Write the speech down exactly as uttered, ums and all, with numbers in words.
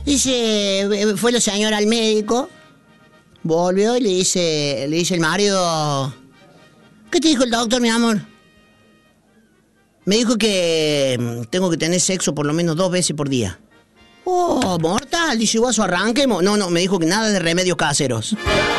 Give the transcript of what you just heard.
Dice, fue la señora al médico, volvió y le dice, le dice el marido, ¿qué te dijo el doctor, mi amor? Me dijo que tengo que tener sexo por lo menos dos veces por día. Oh, mortal, dice, ¿vos arranquemos? No, no, me dijo que nada de remedios caseros.